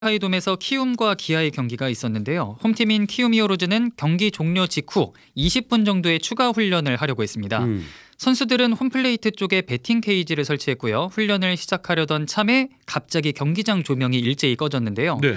스카이돔에서 키움과 기아의 경기가 있었는데요. 홈팀인 키움 히어로즈는 경기 종료 직후 20분 정도의 추가 훈련을 하려고 했습니다. 선수들은 홈플레이트 쪽에 배팅 케이지를 설치했고요. 훈련을 시작하려던 참에 갑자기 경기장 조명이 일제히 꺼졌는데요. 네.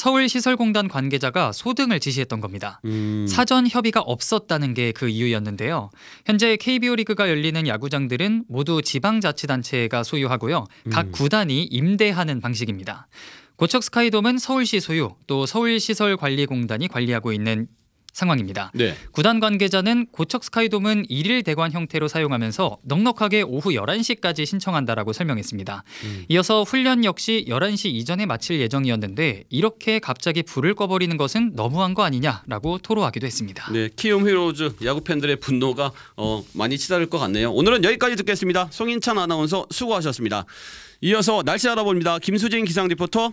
서울시설공단 관계자가 소등을 지시했던 겁니다. 사전 협의가 없었다는 게 그 이유였는데요. 현재 KBO 리그가 열리는 야구장들은 모두 지방자치단체가 소유하고요. 각 구단이 임대하는 방식입니다. 고척 스카이돔은 서울시 소유, 또 서울시설관리공단이 관리하고 있는 상황입니다. 네. 구단 관계자는 고척 스카이돔은 일일 대관 형태로 사용하면서 넉넉하게 오후 11시까지 신청한다라고 설명했습니다. 이어서 훈련 역시 11시 이전에 마칠 예정이었는데 이렇게 갑자기 불을 꺼버리는 것은 너무한 거 아니냐라고 토로하기도 했습니다. 네, 키움 히어로즈 야구 팬들의 분노가 많이 치달을 것 같네요. 오늘은 여기까지 듣겠습니다. 송인찬 아나운서 수고하셨습니다. 이어서 날씨 알아봅니다. 김수진 기상 리포터.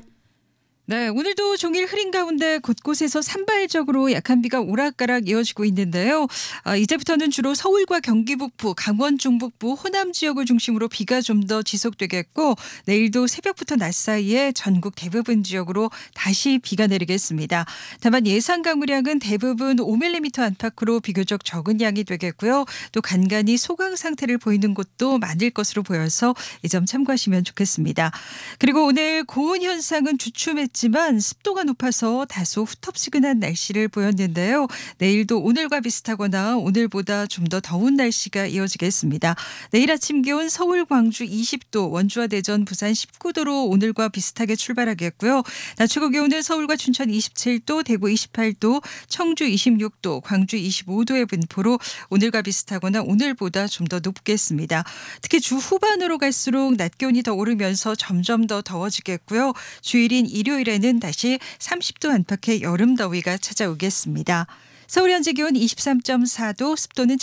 네, 오늘도 종일 흐린 가운데 곳곳에서 산발적으로 약한 비가 오락가락 이어지고 있는데요. 이제부터는 주로 서울과 경기 북부, 강원 중북부, 호남 지역을 중심으로 비가 좀 더 지속되겠고 내일도 새벽부터 낮 사이에 전국 대부분 지역으로 다시 비가 내리겠습니다. 다만 예상 강우량은 대부분 5mm 안팎으로 비교적 적은 양이 되겠고요. 또 간간히 소강 상태를 보이는 곳도 많을 것으로 보여서 이 점 참고하시면 좋겠습니다. 그리고 오늘 고온 현상은 주춤했지만 습도가 높아서 다소 후텁지근한 날씨를 보였는데요. 내일도 오늘과 비슷하거나 오늘보다 좀 더 더운 날씨가 이어지겠습니다. 내일 아침 기온 서울, 광주 20도, 원주와 대전, 부산 19도로 오늘과 비슷하게 출발하겠고요. 낮 최고 기온은 서울과 춘천 27도, 대구 28도, 청주 26도, 광주 25도의 분포로 오늘과 비슷하거나 오늘보다 좀 더 높겠습니다. 특히 주 후반으로 갈수록 낮 기온이 더 오르면서 점점 더 더워지겠고요. 주일인 일요일에는 다시 30도 안팎의 여름 더위가 찾아오겠습니다. 서울 현재 기온 23.4도, 습도는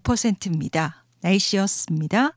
75%입니다. 날씨였습니다.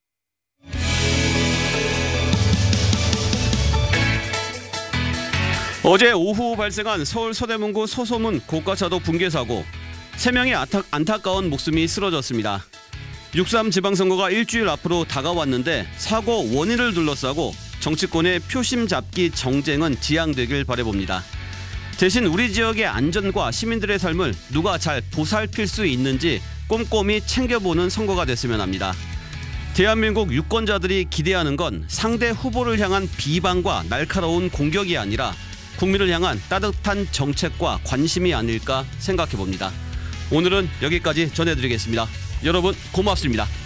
어제 오후 발생한 서울 서대문구 소소문 고가차도 붕괴 사고 3명의 안타까운 목숨이 쓰러졌습니다. 6.3 지방선거가 일주일 앞으로 다가왔는데 사고 원인을 둘러싸고 정치권의 표심 잡기 정쟁은 지양되길 바라봅니다. 대신 우리 지역의 안전과 시민들의 삶을 누가 잘 보살필 수 있는지 꼼꼼히 챙겨보는 선거가 됐으면 합니다. 대한민국 유권자들이 기대하는 건 상대 후보를 향한 비방과 날카로운 공격이 아니라 국민을 향한 따뜻한 정책과 관심이 아닐까 생각해봅니다. 오늘은 여기까지 전해드리겠습니다. 여러분 고맙습니다.